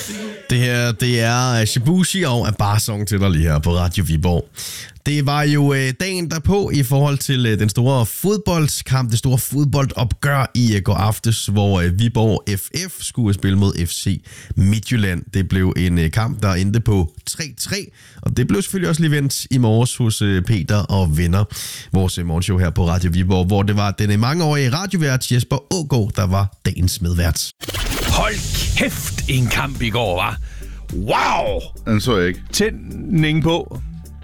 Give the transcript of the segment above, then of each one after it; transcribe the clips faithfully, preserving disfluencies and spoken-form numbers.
Det her, det er Shibushi og Abarsong til dig lige her på Radio Viborg. Det var jo øh, dagen derpå i forhold til øh, den store fodboldskamp, det store fodboldopgør i øh, går aftes, hvor øh, Viborg F F skulle spille mod F C Midtjylland. Det blev en øh, kamp, der endte på tre tre, og det blev selvfølgelig også lige vendt i morges hos øh, Peter og venner, vores øh, morgenshow her på Radio Viborg, hvor det var den mangeårige radiovært Jesper Aagaard, der var dagens medvært. Hold kæft, en kamp i går, var. Wow! Den så jeg ikke. Tændning på.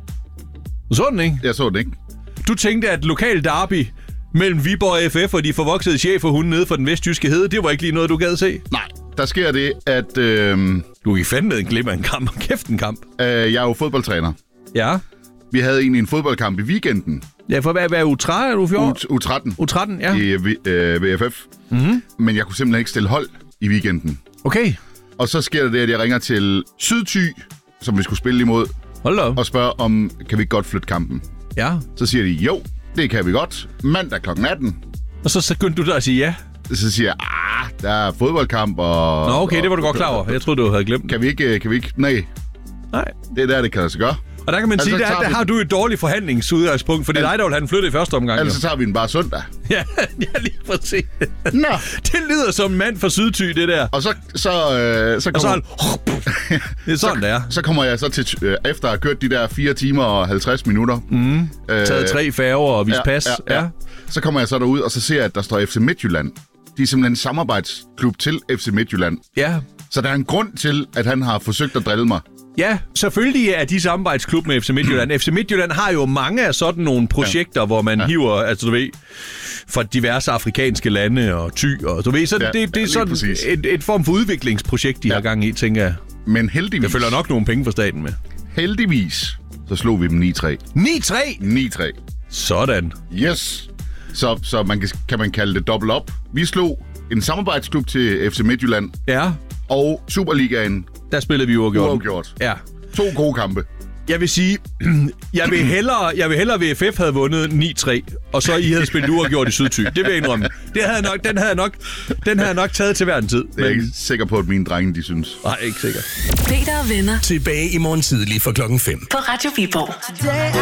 Du så den, ikke? Jeg så den ikke. Du tænkte, at lokal derby mellem Viborg og F F og de forvoksede cheferhunde nede for den vestjyske hede, det var ikke lige noget, du gad se? Nej, der sker det, at... Øh, du gik fandme en glip af en kamp. Kæft en kamp. Øh, jeg er jo fodboldtræner. Ja. Vi havde egentlig en fodboldkamp i weekenden. Ja, for hvad er U tretten eller U fjorten? U tretten. U tretten, ja. I øh, V F F. Mm-hmm. Men jeg kunne simpelthen ikke stille hold i weekenden. Okay. Og så sker der det, at jeg ringer til Sydthy, som vi skulle spille imod. Hold da. Og spørger, om kan vi ikke godt flytte kampen? Ja. Så siger de, jo, det kan vi godt. Mandag klokken atten. Og så skyndte du der at sige ja? Så siger jeg, ah, der er fodboldkamp og... Nå, okay, og, det var du godt klar over. Jeg troede, du havde glemt. Kan vi ikke, kan vi ikke, nej. Nej. Det er der, det kan lade sig gøre. Og der kan man altså, sige, der, der har du et dårligt forhandlingsudgangspunkt, for det er dig, der vil have den flyttet i første omgang. Altså, så tager vi den bare søndag. Ja, ja, lige præcis. Nå. Det lyder som en mand fra Sydthy, det der. Og så, så, øh, så kommer... Og så, det er sådan, så, det er. Så kommer jeg så til, øh, efter at have kørt de der fire timer og halvtreds minutter. Mm. Øh, taget tre færger og vist ja, pas. Ja, ja. Ja. Så kommer jeg så derud, og så ser jeg, at der står F C Midtjylland. De er simpelthen en samarbejdsklub til F C Midtjylland. Ja. Så der er en grund til, at han har forsøgt at drille mig. Ja, selvfølgelig er de samarbejdsklub med F C Midtjylland. F C Midtjylland har jo mange af sådan nogle projekter, ja. hvor man ja. hiver, altså du ved, fra diverse afrikanske lande og Thy, og du ved, så ja, det, det er sådan et, et form for udviklingsprojekt, de ja. har gang i, tænker jeg. Men heldigvis... Der følger nok nogle penge fra staten med. Heldigvis, så slog vi dem ni tre. ni tre? ni tre. Sådan. Yes. Så, så man kan, kan man kalde det dobbelt op. Vi slog en samarbejdsklub til F C Midtjylland. Ja. Og Superligaen. Der spillede vi uafgjort. Uafgjort. Ja. To gode kampe. Jeg vil sige, jeg vil hellere, jeg vil hellere V F F havde vundet ni tre, og så I havde spillet uafgjort i Sydthy. Det vil jeg indrømme. Det havde nok, den havde nok, den havde nok taget til hver en tid. Det er jeg ikke sikker på, at mine drenge, de synes. Nej, ikke sikker. Peter og venner. Tilbage i morgen tidlig for klokken fem. På Radio Viborg.